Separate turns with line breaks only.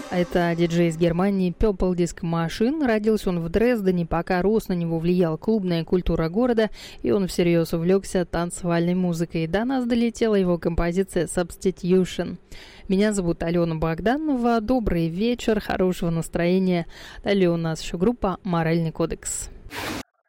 Это диджей из Германии Purple Disco Machine. Родился он в Дрездене, пока рос, на него влияла клубная культура города, и он всерьез увлекся танцевальной музыкой. До нас долетела его композиция Substitution. Меня зовут Алена Богданова. Добрый вечер, хорошего настроения. Далее у нас еще группа «Моральный кодекс».